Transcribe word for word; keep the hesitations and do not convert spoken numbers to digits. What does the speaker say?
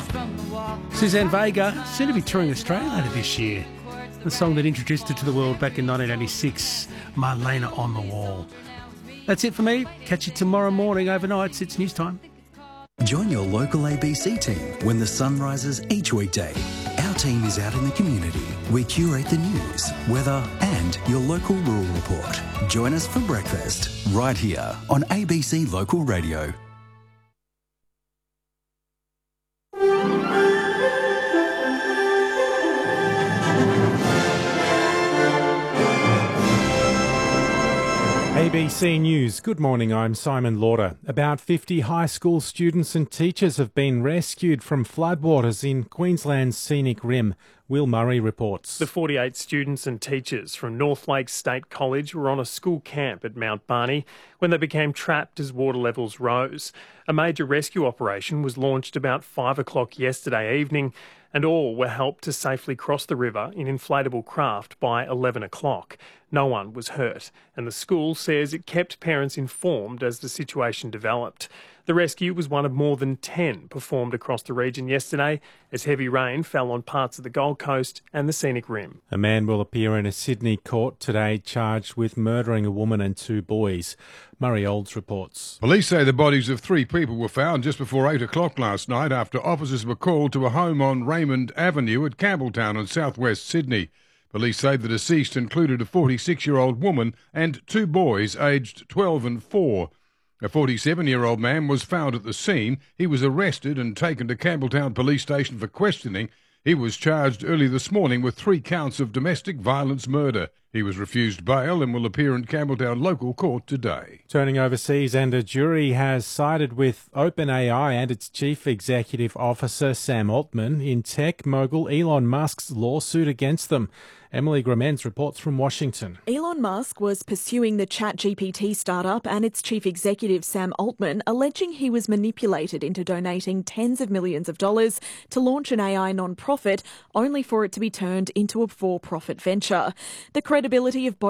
Suzanne Vega, soon to be touring Australia later this year. The song that introduced her to the world back in nineteen eighty-six, Marlena on the Wall. That's it for me. Catch you tomorrow morning overnight. It's news time. Join your local A B C team when the sun rises each weekday. Our team is out in the community. We curate the news, weather and your local rural report. Join us for breakfast right here on A B C Local Radio. A B C News. Good morning, I'm Simon Lauder. About fifty high school students and teachers have been rescued from floodwaters in Queensland's Scenic Rim. Will Murray reports. The forty-eight students and teachers from North Lakes State College were on a school camp at Mount Barney when they became trapped as water levels rose. A major rescue operation was launched about five o'clock yesterday evening, and all were helped to safely cross the river in inflatable craft by eleven o'clock. No one was hurt, and the school says it kept parents informed as the situation developed. The rescue was one of more than ten performed across the region yesterday as heavy rain fell on parts of the Gold Coast and the Scenic Rim. A man will appear in a Sydney court today charged with murdering a woman and two boys. Murray Olds reports. Police say the bodies of three people were found just before eight o'clock last night after officers were called to a home on Raymond Avenue at Campbelltown in southwest Sydney. Police say the deceased included a forty-six-year-old woman and two boys aged twelve and four. A forty-seven-year-old man was found at the scene. He was arrested and taken to Campbelltown Police Station for questioning. He was charged early this morning with three counts of domestic violence murder. He was refused bail and will appear in Campbelltown local court today. Turning overseas, and a jury has sided with OpenAI and its chief executive officer Sam Altman in tech mogul Elon Musk's lawsuit against them. Emily Gramenz reports from Washington. Elon Musk was pursuing the ChatGPT startup and its chief executive Sam Altman, alleging he was manipulated into donating tens of millions of dollars to launch an A I non-profit, only for it to be turned into a for-profit venture. The credibility of both